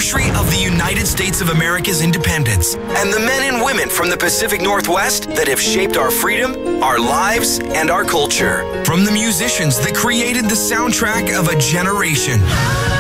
anniversary of the United States of America's independence and the men and women from the Pacific Northwest that have shaped our freedom, our lives, and our culture. From the musicians that created the soundtrack of a generation